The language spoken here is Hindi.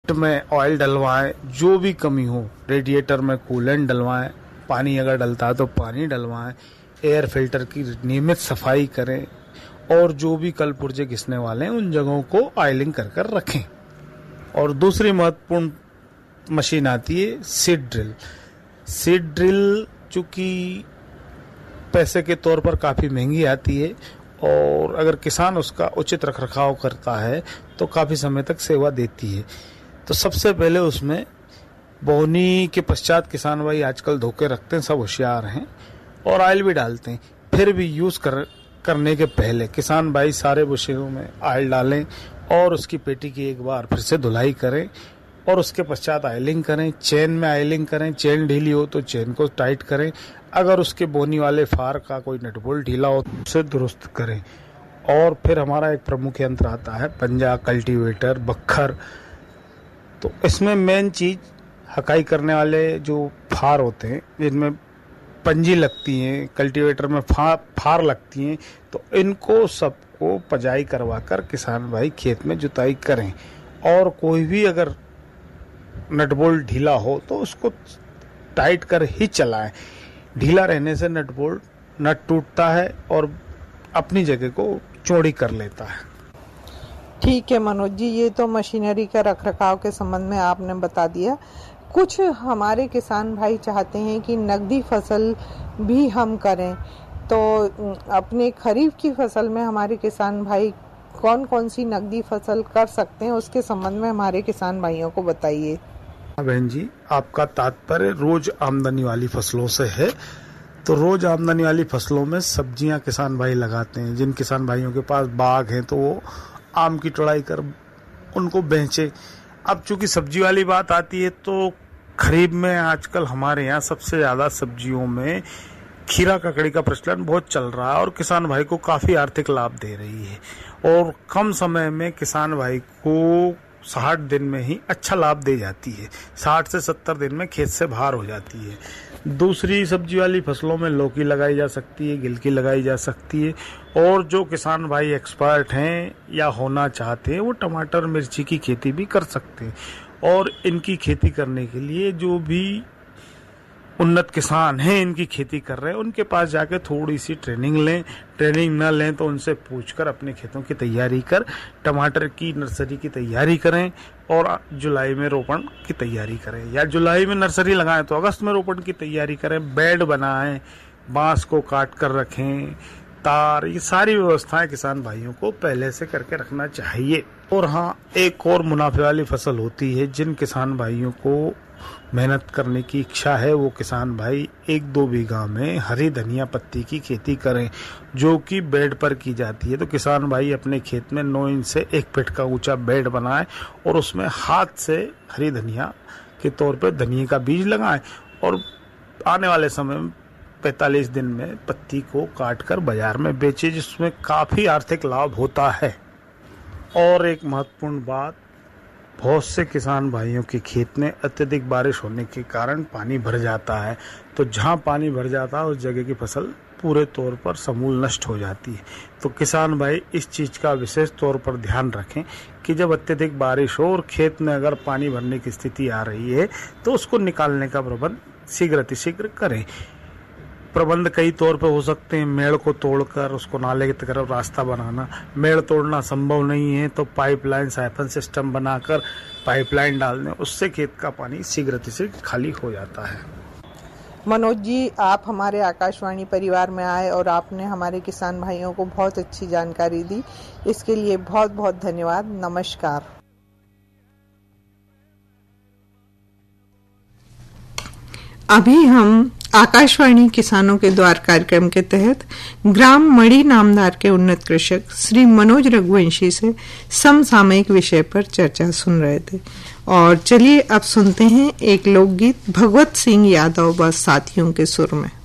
में ऑयल डलवाएं, जो भी कमी हो, रेडिएटर में कूलेंट डलवाएं, पानी अगर डलता है तो पानी डलवाएं, एयर फिल्टर की नियमित सफाई करें और जो भी कल पुर्जे घिसने वाले हैं उन जगहों को ऑयलिंग कर कर रखें। और दूसरी महत्वपूर्ण मशीन आती है सीड ड्रिल। सीड ड्रिल चूंकि पैसे के तौर पर काफ़ी महंगी आती है और अगर किसान उसका उचित रखरखाव करता है तो काफ़ी समय तक सेवा देती है। तो सबसे पहले उसमें बोनी के पश्चात किसान भाई आजकल धोखे रखते हैं, सब होशियार हैं और ऑयल भी डालते हैं। फिर भी यूज़ करने के पहले किसान भाई सारे बुशेरों में ऑयल डालें और उसकी पेटी की एक बार फिर से धुलाई करें और उसके पश्चात आयलिंग करें। चेन में आयलिंग करें, चेन ढीली हो तो चेन को टाइट करें, अगर उसके बोनी वाले फार का कोई नट बोल्ट ढीला हो तो उसे दुरुस्त करें। और फिर हमारा एक प्रमुख यंत्र आता है पंजा, कल्टीवेटर, बक्खर। तो इसमें मेन चीज़ हकाई करने वाले जो फार होते हैं जिनमें पंजी लगती हैं, कल्टीवेटर में फार लगती हैं, तो इनको सबको पजाई करवा कर किसान भाई खेत में जुताई करें। और कोई भी अगर नट बोल्ट ढीला हो तो उसको टाइट कर ही चलाएं। ढीला रहने से नट टूटता है और अपनी जगह को चौड़ी कर लेता है। ठीक है मनोज जी, ये तो मशीनरी का रखरखाव के संबंध में आपने बता दिया। कुछ हमारे किसान भाई चाहते हैं कि नकदी फसल भी हम करें, तो अपने खरीफ की फसल में हमारे किसान भाई कौन कौन सी नकदी फसल कर सकते हैं, उसके संबंध में हमारे किसान भाइयों को बताइए। बहन जी, आपका तात्पर्य रोज आमदनी वाली फसलों से है। तो रोज आमदनी वाली फसलों में सब्जियां किसान भाई लगाते हैं। जिन किसान भाइयों के पास बाग हैं तो वो आम की तुड़ाई कर उनको बेचे। अब चूंकि सब्जी वाली बात आती है तो खरीफ में आजकल हमारे यहाँ सबसे ज्यादा सब्जियों में खीरा ककड़ी का प्रचलन बहुत चल रहा है और किसान भाई को काफी आर्थिक लाभ दे रही है और कम समय में किसान भाई को 60 दिन में ही अच्छा लाभ दे जाती है। 60 से 70 दिन में खेत से बाहर हो जाती है। दूसरी सब्जी वाली फसलों में लौकी लगाई जा सकती है, गिलकी लगाई जा सकती है और जो किसान भाई एक्सपर्ट हैं या होना चाहते हैं वो टमाटर मिर्ची की खेती भी कर सकते हैं। और इनकी खेती करने के लिए जो भी उन्नत किसान हैं इनकी खेती कर रहे हैं उनके पास जाके थोड़ी सी ट्रेनिंग लें। ट्रेनिंग न लें तो उनसे पूछकर अपने खेतों की तैयारी कर टमाटर की नर्सरी की तैयारी करें और जुलाई में रोपण की तैयारी करें, या जुलाई में नर्सरी लगाएं तो अगस्त में रोपण की तैयारी करें। बेड बनाएं, बांस को काट कर रखें, तार, ये सारी व्यवस्थाएं किसान भाइयों को पहले से करके रखना चाहिए। और हाँ, एक और मुनाफे वाली फसल होती है। जिन किसान भाइयों को मेहनत करने की इच्छा है वो किसान भाई 1-2 बीघा में हरी धनिया पत्ती की खेती करें जो कि बेड पर की जाती है। तो किसान भाई अपने खेत में 9 इंच से 1 फीट का ऊंचा बेड बनाएं और उसमें हाथ से हरी धनिया के तौर पर धनिया का बीज लगाएं और आने वाले समय में 45 दिन में पत्ती को काट कर बाजार में बेचें, जिसमें काफी आर्थिक लाभ होता है। और एक महत्वपूर्ण बात, बहुत से किसान भाइयों के खेत में अत्यधिक बारिश होने के कारण पानी भर जाता है। तो जहां पानी भर जाता है उस जगह की फसल पूरे तौर पर समूल नष्ट हो जाती है। तो किसान भाई इस चीज का विशेष तौर पर ध्यान रखें कि जब अत्यधिक बारिश हो और खेत में अगर पानी भरने की स्थिति आ रही है तो उसको निकालने का प्रबंध शीघ्र अतिशीघ्र करें। प्रबंध कई तौर पे हो सकते हैं। मेड़ को तोड़कर उसको नाले की तरफ रास्ता बनाना, मेड़ तोड़ना संभव नहीं है तो पाइपलाइन साइफन सिस्टम बनाकर पाइपलाइन डाल दें, उससे खेत का पानी शीघ्र खाली हो जाता है। मनोज जी, आप हमारे आकाशवाणी परिवार में आए और आपने हमारे किसान भाइयों को बहुत अच्छी जानकारी दी, इसके लिए बहुत बहुत धन्यवाद। नमस्कार। अभी हम आकाशवाणी किसानों के द्वार कार्यक्रम के तहत ग्राम मड़ी नामदार के उन्नत कृषक श्री मनोज रघुवंशी से समसामयिक विषय पर चर्चा सुन रहे थे। और चलिए अब सुनते हैं एक लोकगीत भगवत सिंह यादव व साथियों के सुर में।